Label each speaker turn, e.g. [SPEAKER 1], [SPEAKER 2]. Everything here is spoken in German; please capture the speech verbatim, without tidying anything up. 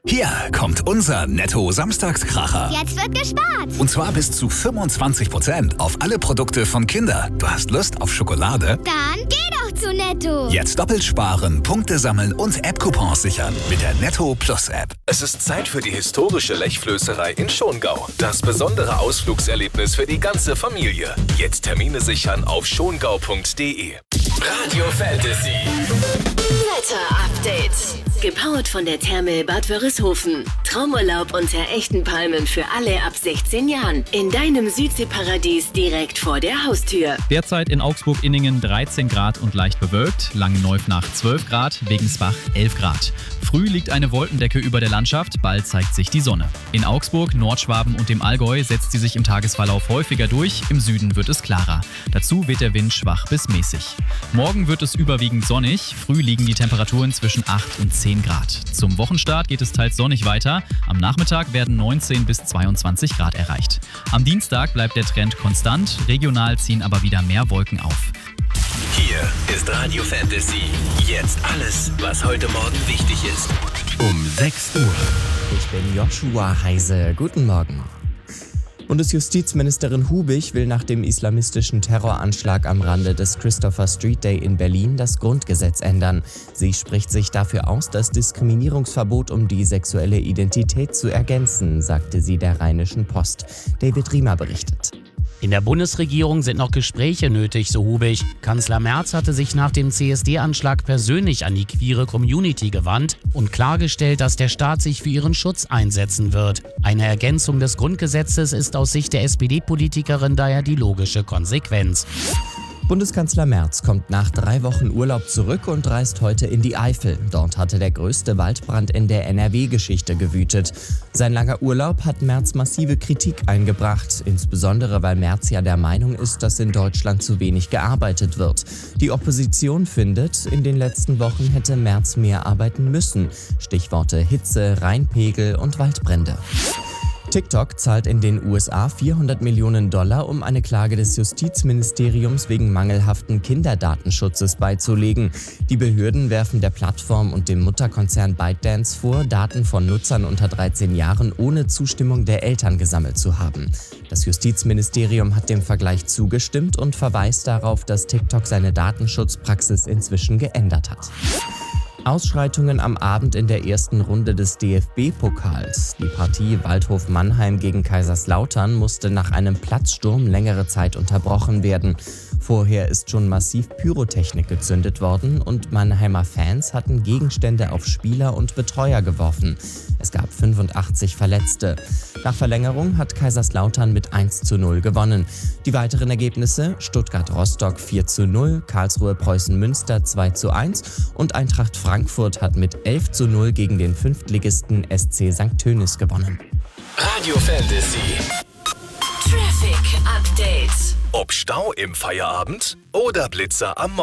[SPEAKER 1] Hier kommt unser Netto-Samstagskracher.
[SPEAKER 2] Jetzt wird gespart.
[SPEAKER 1] Und zwar bis zu fünfundzwanzig Prozent auf alle Produkte von Kinder. Du hast Lust auf Schokolade?
[SPEAKER 2] Dann geh doch zu Netto.
[SPEAKER 1] Jetzt doppelt sparen, Punkte sammeln und App-Coupons sichern mit der Netto Plus App.
[SPEAKER 3] Es ist Zeit für die historische Lechflößerei in Schongau. Das besondere Ausflugserlebnis für die ganze Familie. Jetzt Termine sichern auf schongau punkt de. Radio Fantasy.
[SPEAKER 4] Wetter-Update. Gepowert von der Therme Bad Wörishofen. Traumurlaub unter echten Palmen für alle ab sechzehn Jahren. In deinem Südseeparadies direkt vor der Haustür.
[SPEAKER 5] Derzeit in Augsburg-Inningen dreizehn Grad und leicht bewölkt. Langenneufnach zwölf Grad, Wegensbach elf Grad. Früh liegt eine Wolkendecke über der Landschaft, bald zeigt sich die Sonne. In Augsburg, Nordschwaben und dem Allgäu setzt sie sich im Tagesverlauf häufiger durch. Im Süden wird es klarer. Dazu weht der Wind schwach bis mäßig. Morgen wird es überwiegend sonnig. Früh liegen die Temperaturen zwischen acht und zehn Grad. Zum Wochenstart geht es teils sonnig weiter. Am Nachmittag werden neunzehn bis zweiundzwanzig Grad erreicht. Am Dienstag bleibt der Trend konstant. Regional ziehen aber wieder mehr Wolken auf.
[SPEAKER 3] Hier ist Radio Fantasy. Jetzt alles, was heute Morgen wichtig ist. Um sechs Uhr.
[SPEAKER 6] Ich bin Joshua Heise. Guten Morgen. Bundesjustizministerin Hubich will nach dem islamistischen Terroranschlag am Rande des Christopher Street Day in Berlin das Grundgesetz ändern. Sie spricht sich dafür aus, das Diskriminierungsverbot um die sexuelle Identität zu ergänzen, sagte sie der Rheinischen Post. David Riemer berichtet.
[SPEAKER 7] In der Bundesregierung sind noch Gespräche nötig, so Hubich. Kanzler Merz hatte sich nach dem C S D-Anschlag persönlich an die queere Community gewandt und klargestellt, dass der Staat sich für ihren Schutz einsetzen wird. Eine Ergänzung des Grundgesetzes ist aus Sicht der S P D-Politikerin daher die logische Konsequenz.
[SPEAKER 6] Bundeskanzler Merz kommt nach drei Wochen Urlaub zurück und reist heute in die Eifel. Dort hatte der größte Waldbrand in der N R W-Geschichte gewütet. Sein langer Urlaub hat Merz massive Kritik eingebracht, insbesondere weil Merz ja der Meinung ist, dass in Deutschland zu wenig gearbeitet wird. Die Opposition findet, in den letzten Wochen hätte Merz mehr arbeiten müssen. Stichworte Hitze, Rheinpegel und Waldbrände. TikTok zahlt in den U S A vierhundert Millionen Dollar, um eine Klage des Justizministeriums wegen mangelhaften Kinderdatenschutzes beizulegen. Die Behörden werfen der Plattform und dem Mutterkonzern ByteDance vor, Daten von Nutzern unter dreizehn Jahren ohne Zustimmung der Eltern gesammelt zu haben. Das Justizministerium hat dem Vergleich zugestimmt und verweist darauf, dass TikTok seine Datenschutzpraxis inzwischen geändert hat. Ausschreitungen am Abend in der ersten Runde des D F B-Pokals. Die Partie Waldhof Mannheim gegen Kaiserslautern musste nach einem Platzsturm längere Zeit unterbrochen werden. Vorher ist schon massiv Pyrotechnik gezündet worden und Mannheimer Fans hatten Gegenstände auf Spieler und Betreuer geworfen. Es gab fünfundachtzig Verletzte. Nach Verlängerung hat Kaiserslautern mit eins zu null gewonnen. Die weiteren Ergebnisse: Stuttgart-Rostock vier zu null, Karlsruhe-Preußen-Münster zwei zu eins und Eintracht Frankfurt hat mit elf zu null gegen den Fünftligisten S C Sankt Tönis gewonnen.
[SPEAKER 3] Radio Fantasy.
[SPEAKER 4] Traffic Update.
[SPEAKER 3] Ob Stau im Feierabend oder Blitzer am Morgen.